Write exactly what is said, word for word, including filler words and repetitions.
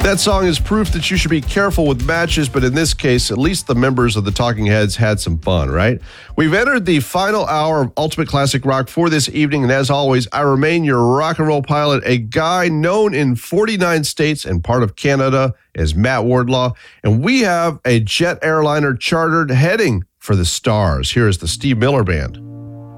That song is proof that you should be careful with matches, but in this case, at least the members of the Talking Heads had some fun, right? We've entered the final hour of Ultimate Classic Rock for this evening, and as always, I remain your rock and roll pilot, a guy known in forty-nine states and part of Canada as Matt Wardlaw, and we have a jet airliner chartered heading for the stars. Here is the Steve Miller Band.